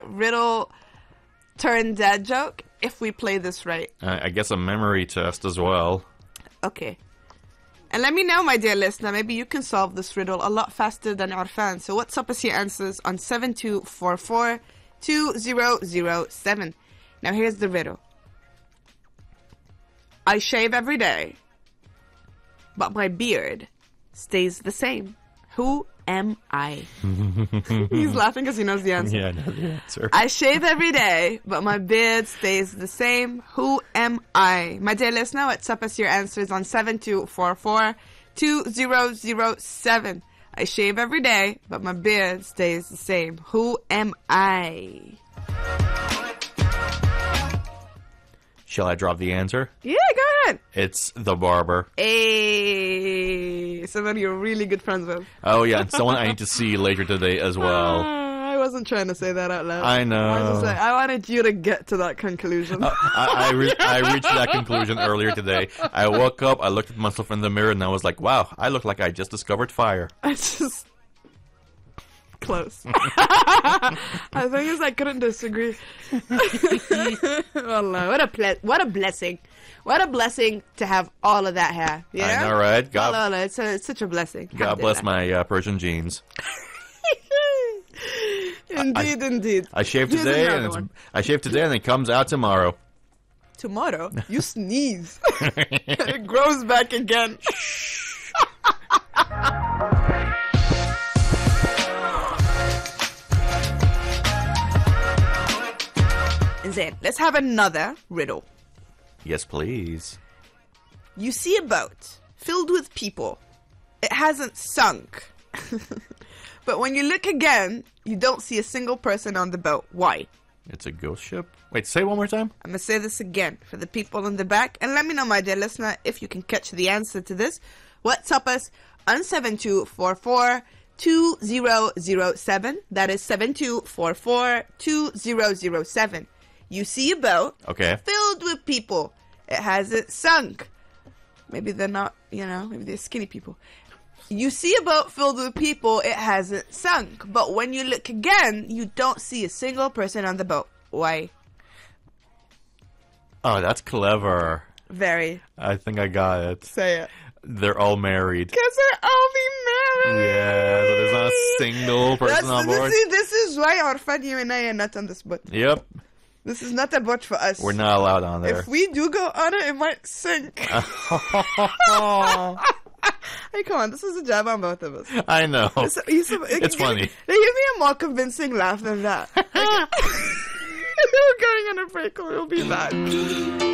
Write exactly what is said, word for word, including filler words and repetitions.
riddle turn dad joke if we play this right. I, I guess a memory test as well. Okay. And let me know, my dear listener, maybe you can solve this riddle a lot faster than our fans. So what's up with your answers on seven two four four, two zero zero seven. Now here's the riddle. I shave every day, but my beard stays the same. Who am I? He's laughing because he knows the answer. Yeah, I know the answer. I shave every day, but my beard stays the same. Who am I? My dear listener, what's up as your answers on seven two four four, two zero zero seven. I shave every day, but my beard stays the same. Who am I? Shall I drop the answer? Yeah, go ahead. It's the barber. Hey, someone you're really good friends with. Oh, yeah, and someone I need to see later today as well. Uh, I wasn't trying to say that out loud. I know. I, was just like, I wanted you to get to that conclusion. Uh, I, I, re- I reached that conclusion earlier today. I woke up, I looked at myself in the mirror, and I was like, wow, I look like I just discovered fire. I just... Close. I think it's I couldn't disagree. Wallah, what a ple- what a blessing. What a blessing to have all of that hair. You know? I know, right? God, Wallah, it's, a, it's such a blessing. God bless my uh, Persian jeans. Indeed, I, indeed. I shaved Here's today, another and it's, one. I shaved today, and it comes out tomorrow. Tomorrow? You sneeze. It grows back again. Zayn, let's have another riddle. Yes, please. You see a boat filled with people. It hasn't sunk. But when you look again, you don't see a single person on the boat. Why? It's a ghost ship? Wait, say it one more time? I'm going to say this again for the people in the back. And let me know, my dear listener, if you can catch the answer to this. What's up us on seven two four four, two zero zero seven. That is seven two four four, two zero zero seven. You see a boat Okay. filled with people. It hasn't sunk. Maybe they're not, you know, maybe they're skinny people. You see a boat filled with people. It hasn't sunk. But when you look again, you don't see a single person on the boat. Why? Oh, that's clever. Very. I think I got it. Say it. They're all married. Because they're all be married. Yeah, so there's not a single person That's, on board. See, this is why our fun, you and I are not on this boat. Yep. This is not a boat for us. We're not allowed on there. If we do go on it, it might sink. Hey, come on. This is a jab on both of us. I know. It's, it's, It's funny. They give me a more convincing laugh than that. Like, we're going on a break or we'll be back.